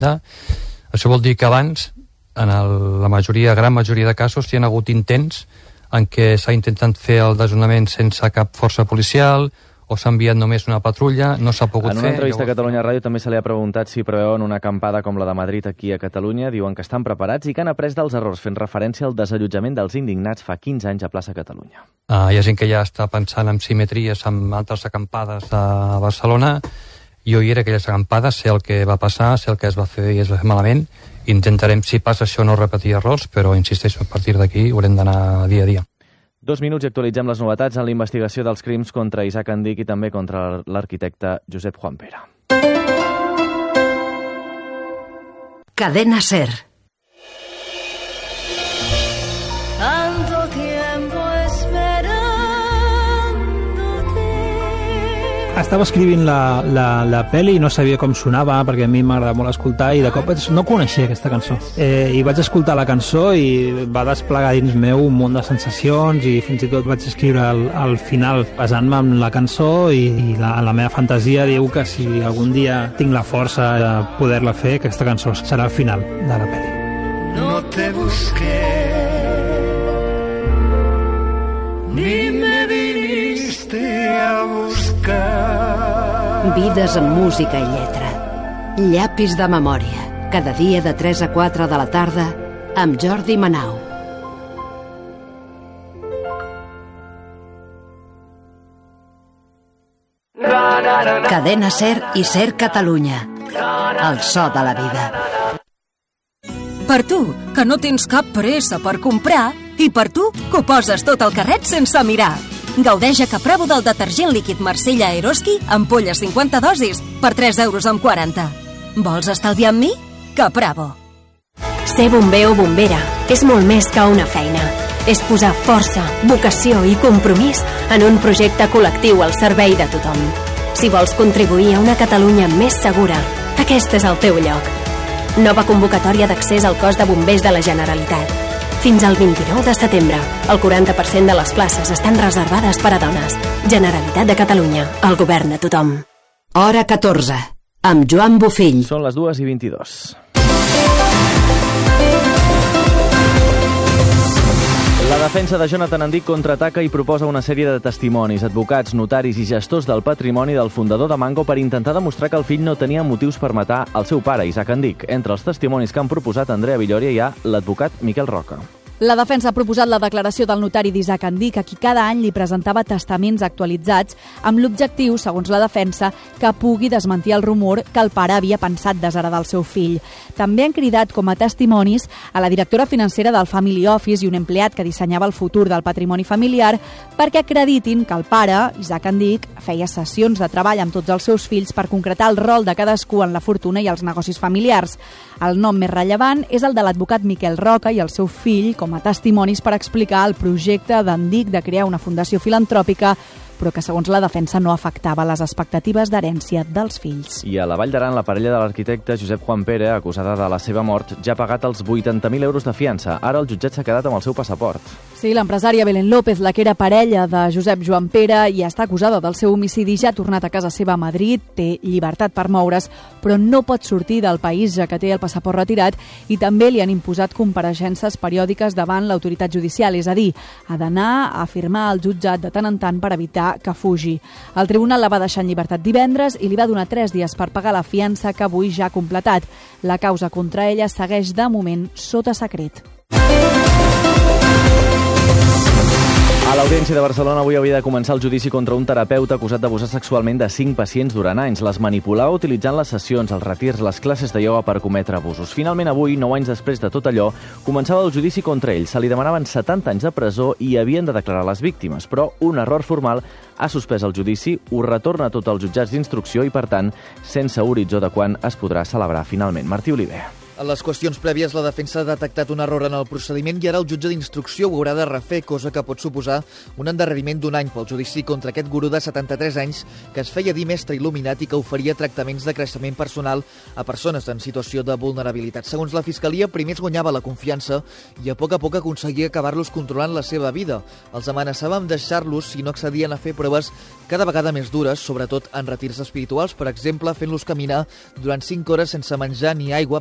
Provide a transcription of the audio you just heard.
Això vol dir que abans, en la gran majoria de casos, hi ha hagut intents en què s'ha intentat fer el desnonament sense cap força policial o s'ha enviat només una patrulla, no s'ha pogut fer. En una entrevista a Catalunya Ràdio també se li ha preguntat si preveuen una acampada com la de Madrid aquí a Catalunya. Diuen que estan preparats i que han après dels errors, fent referència al desallotjament dels indignats fa 15 anys a plaça Catalunya. Hi ha gent que ja està pensant en simetries amb altres acampades a Barcelona. Jo hi era aquelles acampades, sé el que va passar, sé el que es va fer i es va fer malament. Intentarem, si passa això, no repetir errors, però insisteixo, a partir d'aquí haurem d'anar dia a dia. 2 minuts i actualitzem les novetats en la investigació dels crims contra Isaac Andic i també contra l'arquitecte Josep Juan Pere. Cadena SER. Tanto tiempo esperándote. Estava escrivint la pel·li i no sabia com sonava perquè a mi m'agrada molt escoltar i de cop no coneixia aquesta cançó. I vaig escoltar la cançó i va desplegar dins meu un munt de sensacions i fins i tot vaig escriure al final basant-me en la cançó i la meva fantasia diu que si algun dia tinc la força de poder-la fer, aquesta cançó serà el final de la pel·li. No te busqué, ni me viniste a buscar. Vides amb música i lletra. Llapis de memòria. Cada dia de 3 a 4 de la tarda amb Jordi Manau. Cadena SER i SER Catalunya. El so de la vida. Per tu, que no tens cap pressa per comprar, i per tu, que ho poses tot al carret sense mirar. Gaudeix a Capravo del detergent líquid Marsella Eroski, ampolles 50 dosis, per 3,40 €. Vols estalviar amb mi? Capravo. Ser bomber o bombera és molt més que una feina. És posar força, vocació i compromís en un projecte col·lectiu al servei de tothom. Si vols contribuir a una Catalunya més segura, aquest és el teu lloc. Nova convocatòria d'accés al cos de bombers de la Generalitat. Fins al 29 de setembre, el 40% de les places estan reservades per a dones. Generalitat de Catalunya, el govern de tothom. Hora 14, amb Joan Bofill. Són les 2:22. La defensa de Jonathan Andic contraataca i proposa una sèrie de testimonis, advocats, notaris i gestors del patrimoni del fundador de Mango per intentar demostrar que el fill no tenia motius per matar el seu pare, Isaac Andic. Entre els testimonis que han proposat Andrea Villoria hi ha l'advocat Miquel Roca. La defensa ha proposat la declaració del notari d'Isaac Andic, a qui cada any li presentava testaments actualitzats amb l'objectiu, segons la defensa, que pugui desmentir el rumor que el pare havia pensat desheredar el seu fill. També han cridat com a testimonis a la directora financera del Family Office i un empleat que dissenyava el futur del patrimoni familiar perquè acreditin que el pare, Isaac Andic, feia sessions de treball amb tots els seus fills per concretar el rol de cadascú en la fortuna i els negocis familiars. El nom més rellevant és el de l'advocat Miquel Roca i el seu fill com a testimonis per explicar el projecte d'Andic de crear una fundació filantròpica, però que segons la defensa no afectava les expectatives d'herència dels fills. I a la Vall d'Aran, la parella de l'arquitecte Josep Juan Pere, acusada de la seva mort, ja ha pagat els 80.000 euros de fiança. Ara el jutjat s'ha quedat amb el seu passaport. Sí, l'empresària Belén López, la que era parella de Josep Joan Pere i està acusada del seu homicidi, ja ha tornat a casa seva a Madrid, té llibertat per moure's, però no pot sortir del país ja que té el passaport retirat i també li han imposat compareixences periòdiques davant l'autoritat judicial, és a dir, ha d'anar a firmar al jutjat de tant en tant per evitar que fugi. El tribunal la va deixar en llibertat divendres i li va donar 3 dies per pagar la fiança que avui ja ha completat. La causa contra ella segueix de moment sota secret. A l'Audiència de Barcelona avui havia de començar el judici contra un terapeuta acusat d'abusar sexualment de 5 pacients durant anys. Les manipulava utilitzant les sessions, els retirs, les classes de ioga per cometre abusos. Finalment avui, 9 anys després de tot allò, començava el judici contra ell. Se li demanaven 70 anys de presó i havien de declarar les víctimes, però un error formal ha suspès el judici, ho retorna tot als jutjats d'instrucció i, per tant, sense horitzó de quan es podrà celebrar finalment. Martí Oliver. En les qüestions prèvies, la defensa ha detectat un error en el procediment i ara el jutge d'instrucció ho haurà de refer, cosa que pot suposar un endarreriment d'un any pel judici contra aquest gurú de 73 anys que es feia dir mestre il·luminat i que oferia tractaments de creixement personal a persones en situació de vulnerabilitat. Segons la Fiscalia, primer es guanyava la confiança i a poc aconseguia acabar-los controlant la seva vida. Els amenaçava amb deixar-los si no accedien a fer proves cada vegada més dures, sobretot en retirs espirituals, per exemple, fent-los caminar durant 5 hores sense menjar ni aigua